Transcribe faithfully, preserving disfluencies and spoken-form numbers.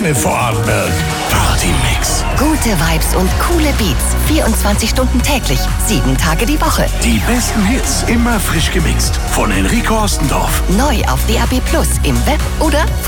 Sonne vor Arlberg. Partymix. Gute Vibes und coole Beats. vierundzwanzig Stunden täglich, sieben Tage die Woche. Die besten Hits, immer frisch gemixt. Von Enrico Ostendorf. Neu auf D A B Plus, im Web oder